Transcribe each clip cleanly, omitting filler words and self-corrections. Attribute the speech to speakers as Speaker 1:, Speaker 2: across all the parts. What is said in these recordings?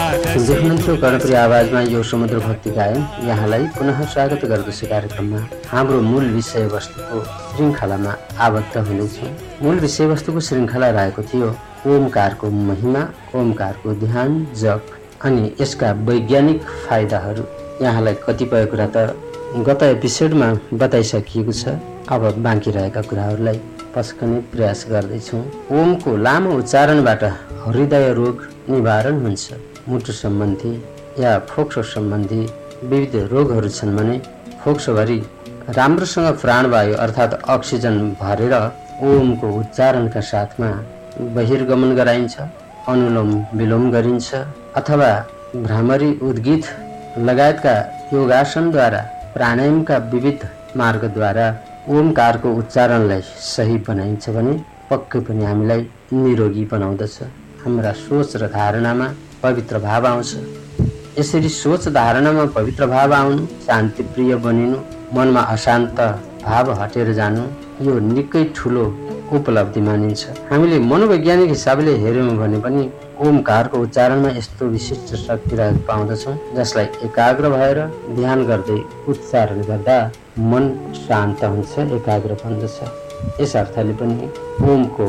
Speaker 1: सुन्दै हुनुहुन्थ्यो कर्णप्रिय आवाजमा यो समुद्र भक्ति गायन। यहाँलाई पुनः स्वागत गर्दछु कार्यक्रममा। हाम्रो मूल विषयवस्तुको श्रृङ्खलामा आबद्ध हुनेछौँ। मूल विषयवस्तुको श्रृङ्खला रहेको थियो ओमकारको महिमा, ओमकारको ध्यान, जप अनि यसका वैज्ञानिक फाइदाहरू। यहाँलाई कतिपय कुरा त गत एपिसोडमा बताइसकिएको छ। अब बाँकी रहेका कुराहरूलाई पस्कने प्रयास गर्दैछौँ। ओमको लामो उच्चारणबाट हृदय रोग निवारण हुन्छ। मुटु सम्बन्धी या फोक्सो सम्बन्धी विविध रोगहरू छन् भने फोक्सोभरि राम्रोसँग प्राणवायु अर्थात् अक्सिजन भरेर ओमको उच्चारणका साथमा बहिर्गमन गराइन्छ, अनुलोम विलोम गरिन्छ अथवा भ्रामरी उद्गीत लगायतका योगासनद्वारा प्राणायामका विविध मार्गद्वारा ओमकारको उच्चारणलाई सही बनाइन्छ भने पक्कै पनि हामीलाई निरोगी बनाउँदछ। हाम्रा सोच र धारणामा पवित्र भाव आउँछ। यसरी सोच धारणामा पवित्र भाव आउनु, शान्तिप्रिय बनिनु, मनमा अशान्त भाव हटेर जानु यो निकै ठुलो उपलब्धि मानिन्छ। हामीले मनोवैज्ञानिक हिसाबले हेर्यौँ भने पनि ओमकारको उच्चारणमा यस्तो विशिष्ट शक्ति रहेको पाउँदछौँ जसलाई एकाग्र भएर ध्यान गर्दै उच्चारण गर्दा मन शान्त हुन्छ, एकाग्र बन्दछ। यस अर्थले पनि ओमको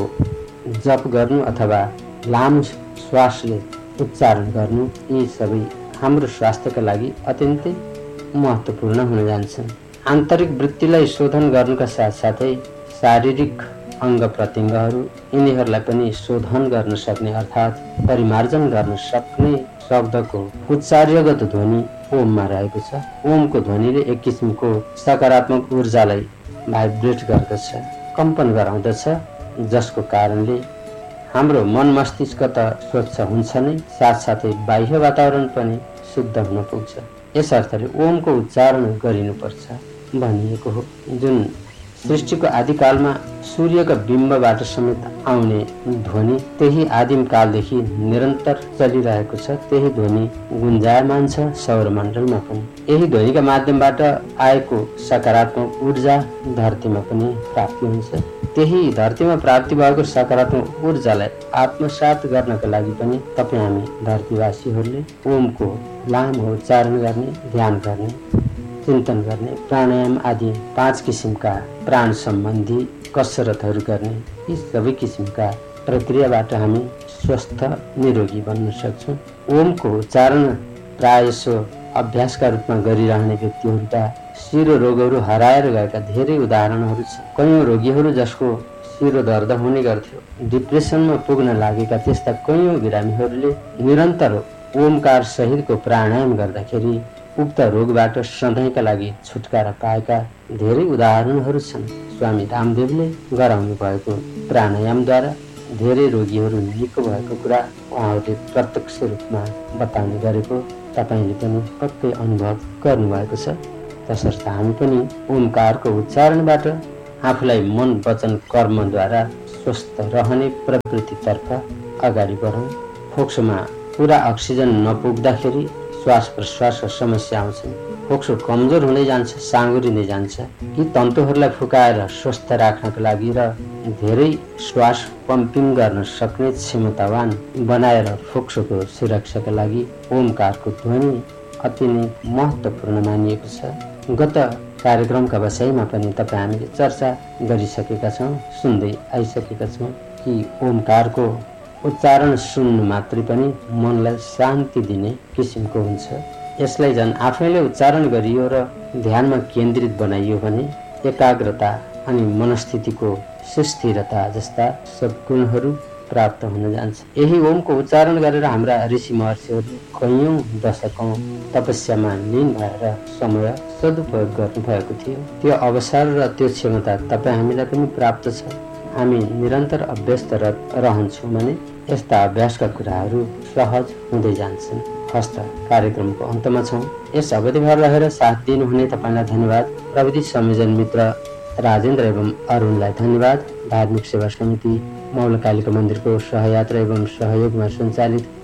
Speaker 1: जप गर्नु अथवा लामो श्वासले उच्चारण गर्नु यी सबै हाम्रो स्वास्थ्यका लागि अत्यन्तै महत्त्वपूर्ण हुन जान्छन्। आन्तरिक वृत्तिलाई शोधन गर्नुका साथसाथै शारीरिक अङ्ग प्रत्यङ्गहरू यिनीहरूलाई पनि शोधन गर्न सक्ने अर्थात् परिमार्जन गर्न सक्ने शब्दको उच्चार्यगत ध्वनि ओममा रहेको छ। ओमको ध्वनिले एक किसिमको सकारात्मक ऊर्जालाई भाइब्रेट गर्दछ, कम्पन गराउँदछ, जसको कारणले हाम्रो मन मस्तिष्क त स्वच्छ हुन्छ नै, साथसाथै बाह्य वातावरण पनि शुद्ध हुन पुग्छ। यस अर्थले ओमको उच्चारण गरिनुपर्छ भनिएको हो। जुन सृष्टिको आदिकालमा सूर्यका बिम्बबाट समेत आउने ध्वनि त्यही आदिम कालदेखि निरन्तर चलिरहेको छ। त्यही ध्वनि गुन्जायमान छ सौरमण्डलमा पनि। यही ध्वनिका माध्यमबाट आएको सकारात्मक ऊर्जा धरतीमा पनि प्राप्ति हुन्छ। त्यही धरतीमा प्राप्ति भएको सकारात्मक ऊर्जालाई आत्मसात गर्नका लागि पनि तपाईँ हामी धरतीवासीहरूले ओमको लामो उच्चारण गर्ने, ध्यान गर्ने, चिन्तन गर्ने, प्राणायाम आदि 5 किसिमका प्राण सम्बन्धी कसरतहरू गर्ने, यी सबै किसिमका प्रक्रियाबाट हामी स्वस्थ निरोगी बन्न सक्छौँ। ओमको उच्चारण प्रायसो अभ्यासका रूपमा गरिरहने व्यक्तिहरूका शिरो रोगहरू हराएर गएका धेरै उदाहरणहरू छन्। कयौँ रोगीहरू जसको शिरो दर्द हुने गर्थ्यो, डिप्रेसनमा पुग्न लागेका त्यस्ता कयौँ बिरामीहरूले निरन्तर ओमकार सहितको प्राणायाम गर्दाखेरि उक्त रोगबाट सधैँका लागि छुटकारा पाएका धेरै उदाहरणहरू छन्। स्वामी रामदेवले गराउनु भएको प्राणायामद्वारा धेरै रोगीहरू निको भएको कुरा उहाँहरूले प्रत्यक्ष रूपमा बताउने गरेको तपाईँले पनि पक्कै अनुभव गर्नुभएको छ। तसर्थ हामी पनि ओमकारको उच्चारणबाट आफूलाई मन, वचन, कर्मद्वारा स्वस्थ रहने प्रवृत्तितर्फ अगाडि बढौँ। फोक्सोमा पुरा अक्सिजन नपुग्दाखेरि श्वास प्रश्वासका समस्या आउँछन्। फोक्सो कमजोर हुँदै जान्छ, साँगुरिँदै जान्छ। यी तन्तुहरूलाई फुकाएर स्वस्थ राख्नको लागि र धेरै श्वास पम्पिङ गर्न सक्ने क्षमतावान बनाएर फोक्सोको सुरक्षाका लागि ओमकारको ध्वनि अति नै महत्त्वपूर्ण मानिएको छ। गत कार्यक्रमका विषयमा पनि तपाईँ हामीले चर्चा गरिसकेका छौँ, सुन्दै आइसकेका छौँ कि ओमकारको उच्चारण सुन्नु मात्रै पनि मनलाई शान्ति दिने किसिमको हुन्छ। यसलाई झन् आफैले उच्चारण गरियो र ध्यानमा केन्द्रित बनाइयो भने एकाग्रता अनि मनस्थितिको सुस्थिरता जस्ता सद्गुणहरू प्राप्त हुन जान्छ। यही ओमको उच्चारण गरेर हाम्रा ऋषि महर्षिहरूले कयौँ दशकौँ तपस्यामा लीन भएर समय सदुपयोग गर्नुभएको थियो। त्यो अवसर र त्यो क्षमता तपाईँ हामीलाई पनि प्राप्त छ। हामी निरन्तर अभ्यस्त रहन्छौँ भने यस्ता अभ्यासका कुराहरू सहज हुँदै जान्छन्। हस्त कार्यक्रमको अन्तमा छौँ। यस अवधिभर रहेर साथ दिनुहुने तपाईँलाई धन्यवाद। प्रविधि संयोजन मित्र राजेन्द्र एवं अरुणलाई धन्यवाद। धार्मिक सेवा समिति मौलकालिका मन्दिरको सहयात्रा एवं सहयोगमा सञ्चालित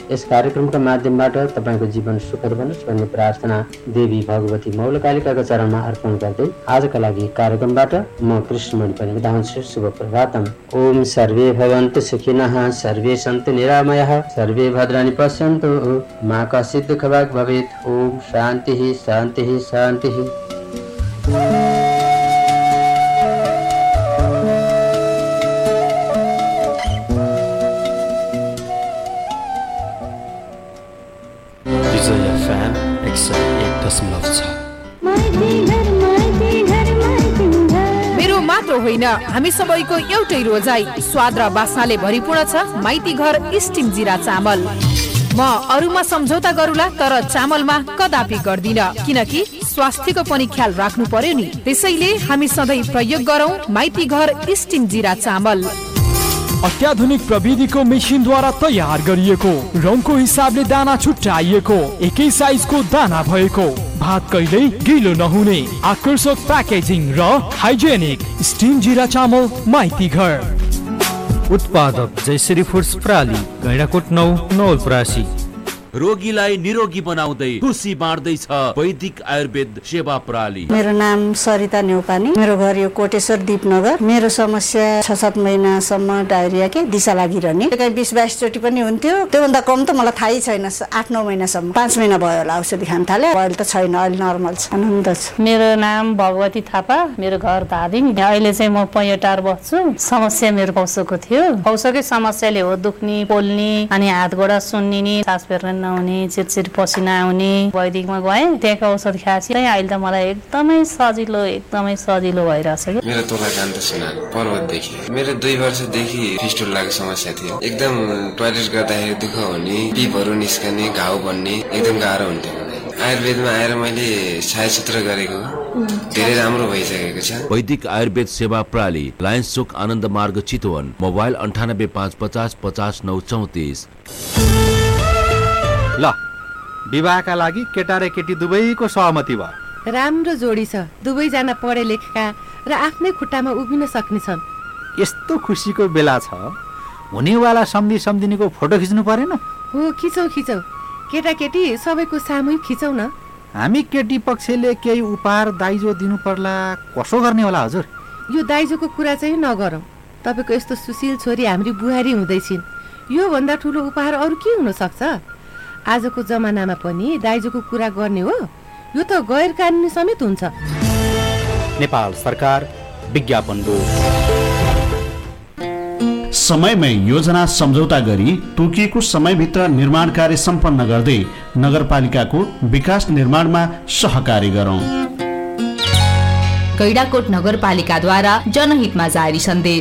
Speaker 1: यस कार्यक्रमका माध्यमबाट तपाईँको जीवन सुखद बनोस् भन्ने प्रार्थना देवी भगवती मौलकालिकाका चरणमा अर्पण गर्दै आजका लागि कार्यक्रमबाट म कृष्णमणि पनि बिदा हुन्छु। शुभ प्रभातम। ओम सर्वे भवन्तु सुखिनः, सर्वे सन्तु निरामयः, सर्वे भद्राणि पश्यन्तु, मा कश्चित् दुःखभाग् भवेत्। ओम शान्तिः शान्तिः शान्तिः।
Speaker 2: मेरो मात्र होइन, हामी सबैको एउटै रोजाइ स्वाद र बास्नाले भरिपूर्ण छ माइती घर स्टिम जिरा चामल। म अरूमा सम्झौता गरूला तर चामलमा कदापि गर्दिन, किनकि स्वास्थ्यको पनि ख्याल राख्नु पर्यो नि। त्यसैले हामी सधैँ प्रयोग गरौँ माइती घर स्टिम जिरा चामल।
Speaker 3: अत्याधुनिक प्रविधिको मेसिनद्वारा तयार गरिएको, रङको हिसाबले दाना छुट्याइएको, एकै साइजको दाना भएको, भात कहिल्यै गिलो नहुने, आकर्षक प्याकेजिङ र हाइजेनिक स्टिम जिरा चामल माइती घर।
Speaker 4: उत्पादक जयश्री फुड्स प्राली, गैंडाकोट 9 नवलपरासी।
Speaker 5: रोगीलाई निरोगी बनाउँदै खुसी बाँड्दैछ वैदिक आयुर्वेद सेवा प्रणाली।
Speaker 6: मेरो नाम सरिता न्यौपानी, मेरो घर यो कोटेश्वर दीपनगर। मेरो समस्या 6-7 महिनासम्म डायरिया के दिशा लागिरहने, कहीँ 20-22 चोटि पनि हुन्थ्यो। त्योभन्दा कम त मलाई थाहै छैन। 8-9 महिनासम्म, 5 महिना भयो होला औषधि खान थाले। अहिले त छैन, अहिले नर्मल छ, आनन्द छ।
Speaker 7: मेरो नाम भगवती थापा, मेरो घर धादिङ। अहिले चाहिँ म पैटार बस्छु। समस्या मेरो पौसोको थियो। पौसोकै समस्याले हो दुख्ने, पोल्ने, अनि हात गोडा सुन्निने, सास फेर्न नहुने, चिरचिर पसिना आउने। वैदिकमा गएँ, त्यहाँको औषध खाएपछि अहिले त मलाई एकदमै सजिलो भइरहेछ।
Speaker 8: मेरो तोला कान्त सिन्हा, पर्वतदेखि। मेरो 2 वर्षदेखि फिस्टुलाको समस्या थियो। एकदम टोयलेट गर्दाखेरि दुःख हुने, पिपहरू निस्कने, घाउ बन्ने, एकदम गाह्रो हुन्थ्यो। आयुर्वेदमा आएर मैले छायाचित्र गरेको धेरै राम्रो भइसकेको छ।
Speaker 5: वैदिक आयुर्वेद सेवा प्रणाली, लायन्स चोक आनन्द मार्ग चितवन। मोबाइल 985550 50 934।
Speaker 4: ल, विवाहका लागि केटा र केटी दुवैको सहमति भयो।
Speaker 9: राम्रो जोडी छ, दुवैजना पढे लेखेका र आफ्नै खुट्टामा उभिन सक्ने छन्।
Speaker 4: यस्तो खुसीको बेला छ, हुनेवाला सम्धिनीको फोटो खिच्नु परेन?
Speaker 9: हो, खिचौ। केटाकेटी सबैको सामूहिक खिचौ न।
Speaker 4: हामी केटी पक्षले केही उपहार दाइजो दिनु पर्ला, कसो गर्ने होला हजुर?
Speaker 9: यो दाइजोको कुरा चाहिँ नगरौँ। तपाईँको यस्तो सुशील छोरी हाम्री बुहारी हुँदैछिन्, यो भन्दा ठुलो उपहार अरू के हुन सक्छ? आजको जमानामा पनि दाइजोको कुरा गर्ने हो, यो त गैर कानुनी समेत हुन्छ।
Speaker 4: नेपाल सरकार विज्ञापन बोर्ड।
Speaker 10: समयमै योजना सम्झौता गरी तोकिएको समयभित्र निर्माण कार्य सम्पन्न गर्दै नगरपालिकाको विकास निर्माणमा सहकार्य गरौँ।
Speaker 11: गैंडाकोट नगरपालिकाद्वारा जनहितमा जारी सन्देश।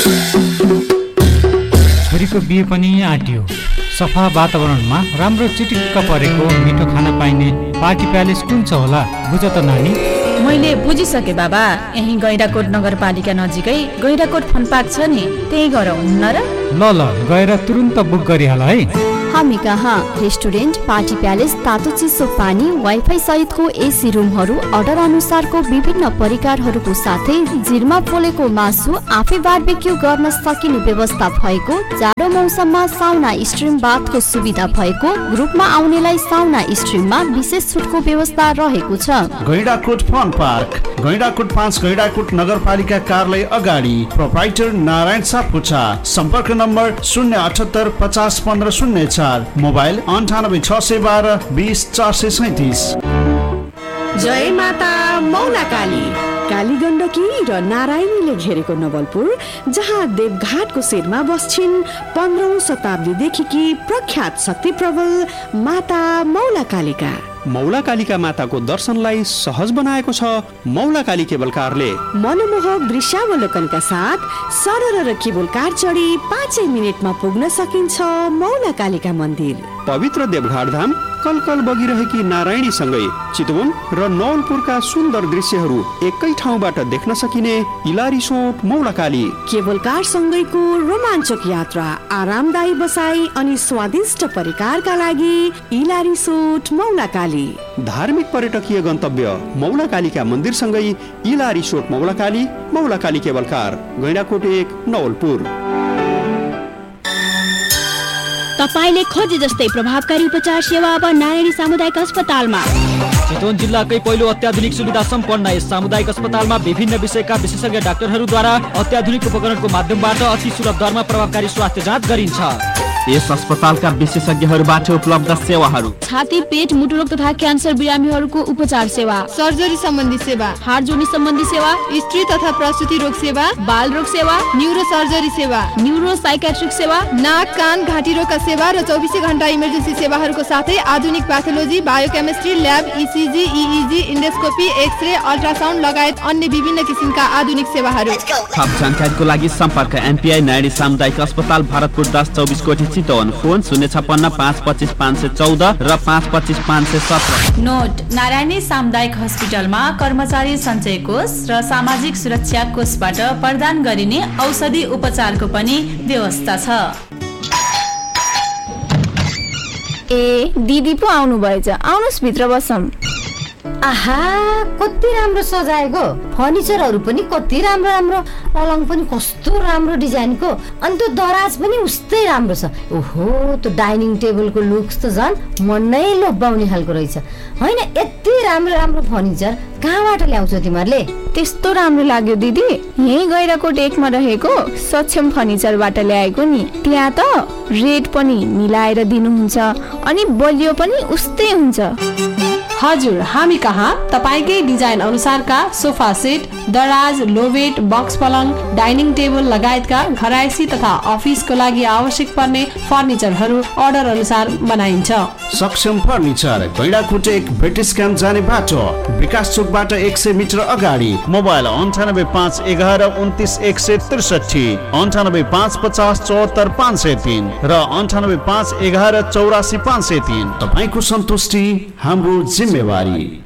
Speaker 3: छोरीको बिहे पनि आँट्यो। सफा वातावरणमा राम्रो चिटिक्क परेको मिठो खाना पाइने पार्टी प्यालेस कुन छ होला, बुझ त नानी?
Speaker 11: मैले बुझिसके बाबा, यही गैंडाकोट नगरपालिका नजिकै गैंडाकोट फन पार्क छ नि, त्यही गरौँ न र?
Speaker 3: ल गएर तुरुन्त बुक गरिहाल है।
Speaker 12: हामी कहाँ रेस्टुरेन्ट, पार्टी प्यालेस, तातो चिसो पानी, वाइफाई सहितको एसी रुमहरू, अर्डर अनुसारको विभिन्न परिकारहरूको साथै जिरमा पोलेको मासु आफै बारबेक्यू गर्न सकिने व्यवस्था भएको, जाडो मौसममा साउना स्ट्रिम बाथको सुविधा भएको, ग्रुपमा आउनेलाई साउना स्ट्रिममा विशेष छुटको व्यवस्था रहेको छ।
Speaker 10: गैंडाकोट फन पार्क, गैंडाकोट 5, गैंडाकोट नगरपालिका कार्यालय अगाडि, प्रोप्राइटर नारायण सापकोटा। सम्पर्क नम्बर 078 50 15 04, मोबाइल 98 612 20 437।
Speaker 13: जय माता मौलाकाली। काली गण्डकी र नारायणीले घेरेको नवलपुर, जहाँ देवघाटको शिरमा बस्छिन् 15औं शताब्दीदेखि प्रख्यात शक्ति प्रबल माता मौलाकालिका।
Speaker 14: मौलाकालिका माताको दर्शनलाई सहज बनाएको छ मौलाकाली केबल कारले।
Speaker 13: मनमोहक दृश्यावलोकनका साथ सरर र केबल कार चढी 5 मिनेटमा पुग्न सकिन्छ मौलाकालिका मन्दिर।
Speaker 14: पवित्र देवघाट धाम कलकल बगिरहेकी नारायणी सँगै चितवन र नवलपुरका सुन्दर दृश्यहरू एकै ठाउँबाट देख्न सकिने इला रिसोर्ट मौलाकाली।
Speaker 13: केबल कार सँगैको रोमाञ्चक यात्रा, आरामदायी बसाई अनि स्वादिष्ट परिकारका लागि इला रिसोर्ट मौलाकाली।
Speaker 14: धार्मिक पर्यटकीय गन्तव्य मौलाकालीका मन्दिर सँगै इला resort मौलाकाली, मौलाकाली cable car, Gaindakot 1 Nawalpur.
Speaker 15: नमस्कार, म डाक्टर राजेश श्रेष्ठ, नेपाल प्रहरी सेवा 4 स्थानमा कार्यरत छु। 15 वर्षदेखि 20 वर्षसम्मका युवा पुस्तालाई
Speaker 12: तपाईले खोजे जस्तै प्रभावकारी उपचार सेवा अब नारायणी सामुदायिक अस्पतालमा।
Speaker 3: चितवन जिल्लाकै पहिलो अत्याधुनिक सुविधा सम्पन्न यस सामुदायिक अस्पतालमा विभिन्न विषयका विशेषज्ञ डाक्टरहरूद्वारा अत्याधुनिक उपकरणको माध्यमबाट अति सुलभ दरमा प्रभावकारी स्वास्थ्य जाँच गरिन्छ।
Speaker 15: यस अस्पतालका विशेषज्ञहरूबाट उपलब्ध सेवाहरू:
Speaker 12: छाती, पेट, मुटुरोग तथा क्यान्सर बिरामीहरूको उपचार सेवा,
Speaker 16: सर्जरी सम्बन्धी सेवा,
Speaker 12: हाड जोड्ने सम्बन्धी सेवा,
Speaker 16: स्त्री तथा प्रसुति रोग सेवा,
Speaker 12: बाल रोग सेवा,
Speaker 16: न्यूरो सर्जरी सेवा,
Speaker 12: न्यूरो साइकेट्रिक सेवा,
Speaker 16: नाक, कान, घाँटी रोगका सेवा र 24 घण्टा इमर्जेन्सी सेवाहरूको साथै आधुनिक pathology, biochemistry lab, ECG, इइजी, endoscopy, x-ray, ultrasound लगायत अन्य विभिन्न किसिमका आधुनिक सेवाहरू।
Speaker 15: थप जानकारीको लागि सम्पर्क एमपीआई नारायणी सामुदायिक अस्पताल, भरतपुर 1024 कोठी, चितवन। फोन 056 525 514 र 525 517।
Speaker 11: नोट: नारायणी सामुदायिक अस्पतालमा कर्मचारी सञ्चय कोष र सामाजिक सुरक्षा कोषबाट प्रदान गरिने औषधि उपचारको पनि व्यवस्था छ।
Speaker 12: ए दिदी पो आउनु भएछ, आउनुस् भित्र बसौँ।
Speaker 17: आहा, कति राम्रो सजाएको, फर्निचरहरू पनि कति राम्रो राम्रो, पलङ पनि कस्तो राम्रो डिजाइनको, अनि त्यो दराज पनि उस्तै राम्रो छ। ओहो, त्यो डाइनिङ टेबलको लुक्स त झन् मनै लोभ्याउने खालको रहेछ। होइन, यति राम्रो राम्रो फर्निचर कहाँबाट ल्याउँछौ तिमीहरूले?
Speaker 12: त्यस्तो राम्रो लाग्यो दिदी, यही गैराकोट 1 मा रहेको सक्षम फर्निचरबाट ल्याएको नि। त्यहाँ त रेट पनि मिलाएर दिनुहुन्छ अनि बलियो पनि उस्तै हुन्छ।
Speaker 18: हजुर, हामी कहाँ तपाईकै डिजाइन अनुसारका सोफा सेट, दराज, लोबेट, बक्स पलङ, डाइनिङ टेबल लगायतका घरायसी तथा अफिसको लागि आवश्यक पर्ने फर्निचरहरू अर्डर अनुसार बनाइन्छ।
Speaker 10: सक्षम फर्निचर, गैंडाकोट 1 ब्रिटिश क्याम्प जाने बाटो, विकास चोकबाट 100 मिटर अगाडि। मोबाइल 98 511 29 163, 98 550 74 503 र 98 511 84 503। तपाईको सन्तुष्टि हाम्रो जिम्मेवारी।